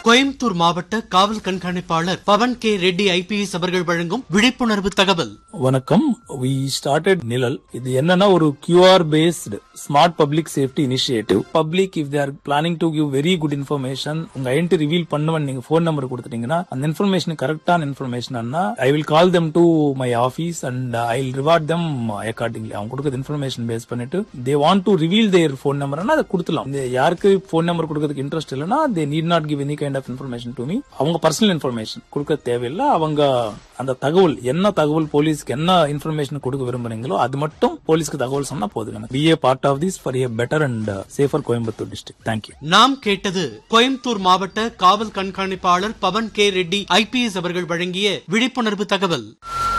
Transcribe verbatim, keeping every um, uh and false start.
கோயம்புத்தூர் மாவட்ட காவல் கண்காணிப்பாளர் பவன் கே ரெட்டி ஐபிஎஸ் அவர்கள் வழங்கும் விழிப்புணர்வு தகவல். வணக்கம். we started நிழல். இது என்னன்னா ஒரு QR based smart public safety initiative. Public if they are planning to give very good information, உங்க ஐடென்டி ரிவீல் பண்ணுவன் நீங்க போன் நம்பர் கொடுத்துட்டீங்கன்னா அந்த இன்ஃபர்மேஷன் கரெக்டான information I will call them to my office and I will reward them accordingly. அவங்க கொடுக்கிற information base பண்ணிட்டு they want to reveal their phone number னா அதை கொடுத்துலாம். யாருக்கு போன் நம்பர் கொடுக்கிறதுக்கு இன்ட்ரெஸ்ட் இல்லைன்னா they need not give any kind of information to me. அவங்க personal information கொடுக்க தேவையில்லை. அவங்க அந்த தகவல் என்ன தகவல் போலீஸ்க்கு என்ன இன்ஃபர்மேஷன் கொடுக்க விரும்புறீங்களோ அது மட்டும் போலீஸ்க்கு தகவல் சொன்னா போதும். be a part of this for a better and safer Coimbatore district. Thank you. நாம் கேட்டது கோயம்புத்தூர் மாவட்ட காவல் கண்காணிப்பாளர் பவன் கே ரெட்டி ஐபிஎஸ் அவர்கள் வழங்கிய விழிப்புணர்வு தகவல்.